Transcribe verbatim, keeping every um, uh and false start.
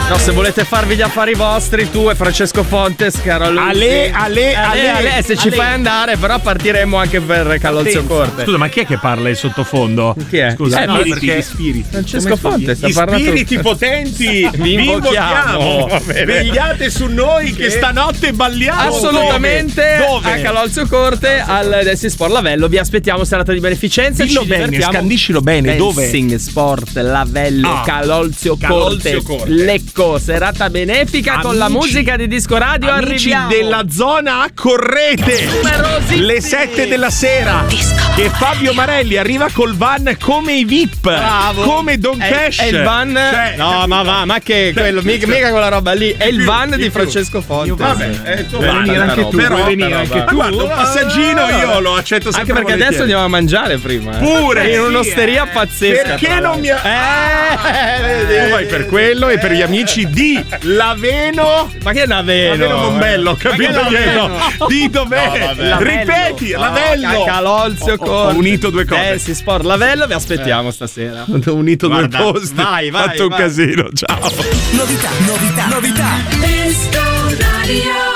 No, se volete farvi gli affari vostri, tu e Francesco Fontes, caro Luigi. Ale, ale, ale, ale, ale, se ci ale. fai andare, però partiremo anche per Calolzio Corte. Scusa, ma chi è che parla in sottofondo? Chi è? Scusa, Eh, no, spiriti, perché gli spiriti. Francesco Fontes ha Gli parlato. spiriti potenti Vi invochiamo. Va bene. Vegliate su noi che stanotte balliamo. Assolutamente. Dove? A Calolzio Corte al Dancing Sport Lavello. Vi aspettiamo serata di beneficenza. Dillo ci bene, divertiamo. scandiscilo bene. Dove? Dancing Sport Lavello, Ah, Calolzio, Calolzio Corte, Corte. Lecco, serata benefica Amici, con la musica di Disco Radio. Amici Arriviamo della zona, correte. Numerosissimi. Le sette della sera. Che Fabio Marelli arriva col van come i V I P. Bravo. Come Don È- Cash. È il van. Cioè, no, ma va, ma che quello, mica, mica quella roba lì. È il van di Francesco Fonte. Vabbè, è il tuo Vuoi van, venire anche però, tu, però, vuoi venire però, anche ma tu? guarda, un passaggino io lo accetto sempre. Anche perché adesso volentieri. andiamo a mangiare prima. eh. Pure, in sì, un'osteria eh. pazzesca. Perché tra non mi l'altro. Eh, vedi, Tu vai per quello e per gli amici di Laveno. Ma che Naveno? Laveno Mombello, ho capito Ma che niente. Laveno? Di dov'è? Lavello. Ripeti, No, Lavello. Calolzio Ho- ho Corte. unito due cose. Eh, si sport Lavello, vi aspettiamo stasera. Ho unito Guarda, due posti. vai, vai, Fatto un vai. casino. Ciao. Novità, novità, novità. Disco Radio.